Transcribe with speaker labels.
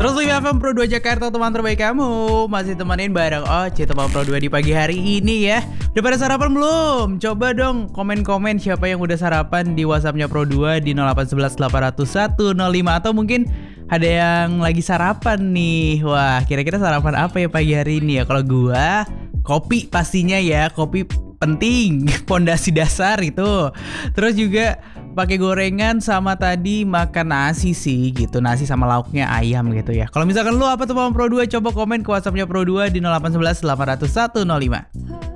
Speaker 1: Terus Live FM Pro 2 Jakarta, teman terbaik kamu. Masih temenin bareng Oce, teman Pro 2 di pagi hari ini ya. Udah pada sarapan belum? Coba dong komen-komen siapa yang udah sarapan di WhatsAppnya Pro 2 di 0811 801 05. Atau mungkin ada yang lagi sarapan nih. Wah, kira-kira sarapan apa ya pagi hari ini ya? Kalau gua, kopi pastinya ya. Kopi penting, pondasi dasar itu. Terus juga pakai gorengan sama tadi makan nasi sih gitu. Nasi sama lauknya ayam gitu ya. Kalau misalkan lu apa tuh Pro 2, coba komen ke WhatsAppnya Pro 2 di 0811 801 05.